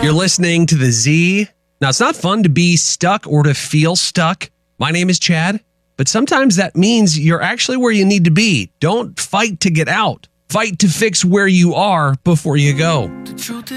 You're listening to the Z. Now, it's not fun to be stuck or to feel stuck. My name is Chad, but sometimes that means you're actually where you need to be. Don't fight to get out. Fight to fix where you are before you go.